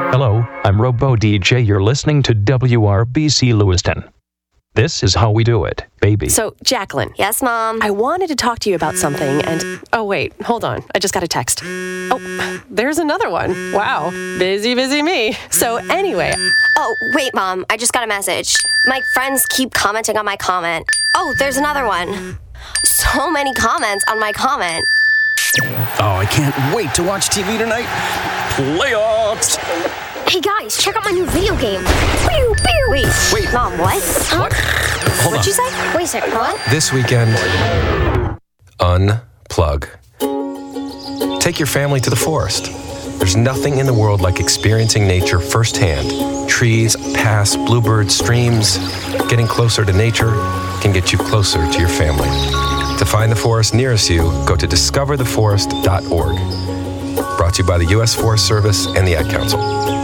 Hello, I'm Robo DJ. You're listening to WRBC Lewiston. This is how we do it, baby. So, Jacqueline. Yes, Mom? I wanted to talk to you about something and... Oh, wait, hold on. I just got a text. Oh, there's another one. Wow. Busy me. So, anyway... Oh, wait, Mom. I just got a message. My friends keep commenting on my comment. Oh, there's another one. So many comments on my comment. Oh, I can't wait to watch TV tonight. Playoffs! Hey guys, check out my new video game. Pew, pew. Wait, Mom, what? Huh? What? Hold What'd on. you say? Wait a second, what? This weekend, unplug. Take your family to the forest. There's nothing in the world like experiencing nature firsthand. Trees, paths, bluebirds, streams. Getting closer to nature can get you closer to your family. To find the forest nearest you, go to discovertheforest.org. Brought to you by the U.S. Forest Service and the Ad Council.